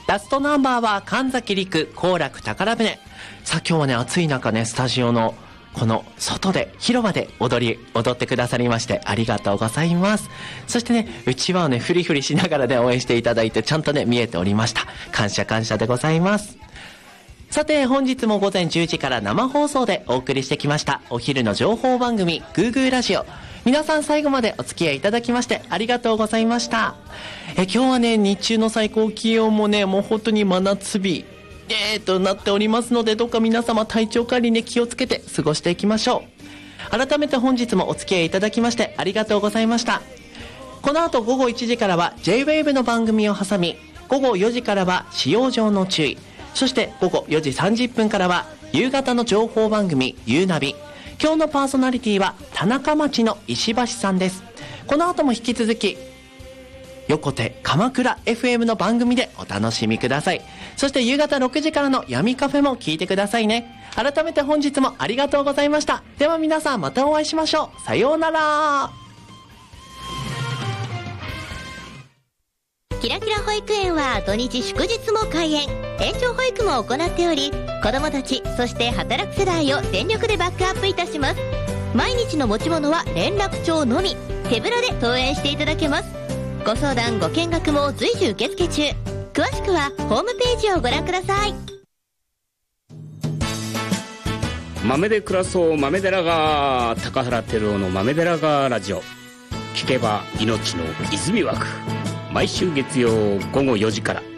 ラストナンバーは神崎陸行楽宝船。さあ今日はね、暑い中ね、スタジオのこの外で広場で踊ってくださりましてありがとうございます。そしてね、うちわをねフリフリしながらね応援していただいてちゃんとね見えておりました。感謝でございます。さて本日も午前10時から生放送でお送りしてきましたお昼の情報番組グーグーラジオ。皆さん最後までお付き合いいただきましてありがとうございました。今日はね、日中の最高気温もねもう本当に真夏日となっておりますので、どうか皆様体調管理ね気をつけて過ごしていきましょう。改めて本日もお付き合いいただきましてありがとうございました。この後午後1時からは J-WAVE の番組を挟み、午後4時からは使用上の注意、そして午後4時30分からは夕方の情報番組ゆうナビ。今日のパーソナリティは田中町の石橋さんです。この後も引き続き横手鎌倉 FM の番組でお楽しみください。そして夕方6時からの闇カフェも聞いてくださいね。改めて本日もありがとうございました。では皆さんまたお会いしましょう。さようなら。 キラキラ保育園は土日祝日も開園、延長保育も行っており、子どもたちそして働く世代を全力でバックアップいたします。毎日の持ち物は連絡帳のみ、手ぶらで登園していただけます。ご相談ご見学も随時受付中。詳しくはホームページをご覧ください。 豆で暮らそう豆寺が高原照夫の豆寺がラジオ。聞けば命の泉枠。毎週月曜午後4時から。